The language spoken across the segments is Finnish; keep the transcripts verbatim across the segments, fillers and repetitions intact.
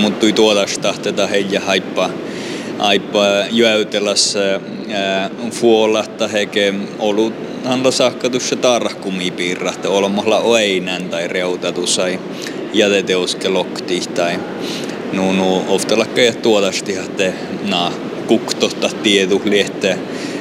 muuttui tuodasta tätä heijä haippaa. Aipa jäyteläs fuolatta heke ollut häntä saakkatus se tarkkumipiirrahta olemalla oeinän tai reutatusai jäteteoske lokti tai no no oftalakka ja tuodasti hatte na kuktotta tietu liette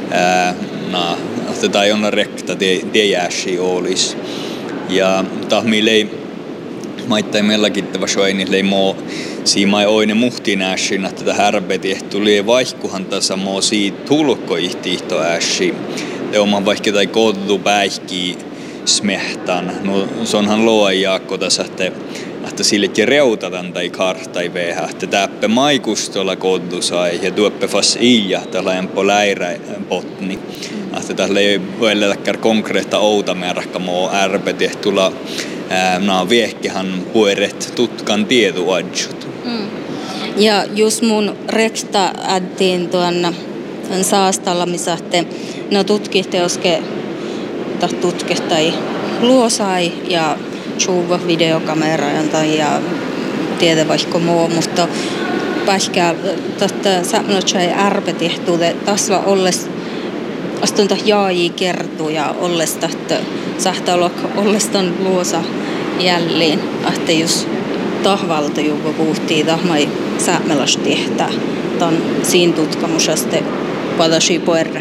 na tai on rekta tie tiejäsi olis ja tahmilei maittain mellakittava soini lei mo siimai oine muhtinässin että tätä härbeti tuli vaihkuhan tasa mo siitä tulkkoihtiihto ässi te oman vaikka tai koddu päihki smehtan no se onhan loa jaakko tässä että että sillekin reutatan tai kartai vehä että täppä maikustolla koddu sai ja tuoppe fas iija tällainen läirä potni että tällä ei voi läkkär konkreetta outa määräkkä mo ärbeti tulla Nää viehkehän pueret tutkan tieduadjut. Mm. Ja just mun reksta ädtiin tuon saastalla, missä te no tutkiteoske tai tutkehtai luosai ja chuva videokamera tai ja tiedä vaikka muu, mutta päihkä tästä sämnötsai ärpetihtuude tasva olles astunta jaai kertuu ja ollesta että sahtalok olleston luosa jälleen, että jos tahvalta juuri puhuttiin tahmai säämelas tehtää tämän siinä tutkamusesta padasi puerre.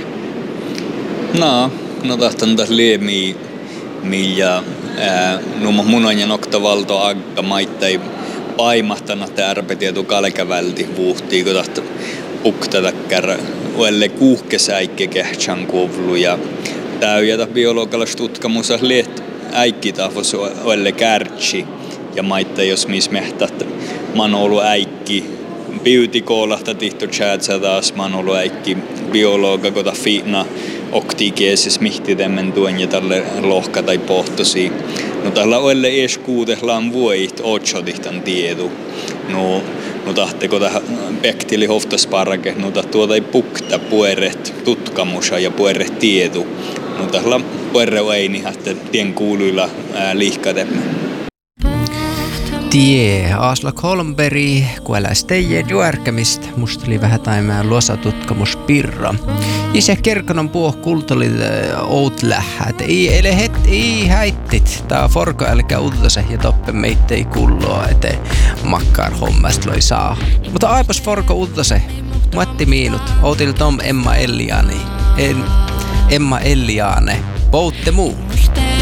No, no tahtan taas liemi millä nuo munan ja noktavalto agga maittai paimahtana tärpetietu kalkävälti vuhtii, kun tahta puktatakkär uelle kuuhkesäikke kehtsän kovlu ja täyjätä biologialas tutkamusa liet äikki tahvos uelle kärtsi ja maitta jos mis mehtät mä oon ollut äikki biutikoolahta tihto tjäätsä taas mä oon ollut äikki biologa kota fiina oktikiesis mihtitemmen tuen ja tälle lohka tai pohtosi no tällä uelle ees kuutehlaan vuoit otsotihtan tiedu no no tahteko tähän pektili hoftasparake no tuota ei pukta pueret tutkamusa ja pueret tietu no tällä puerre ei että tien kuuluilla liihkatemme. Tie, Asla Kolmberi, kueläis teije juärkämistä, musta oli vähän taimään luosatutkamus pirra. Isä kerkonon puh kultoli out lähät, ei ele het, ei häittit, tää forko älkää uutase ja toppe meittei kulloa, ete makkar hommast loi saa. Mutta aipas forko uutase, Matti Miinut, outil Tom Emma Elliani, en, Emma Elliane, poutte muu.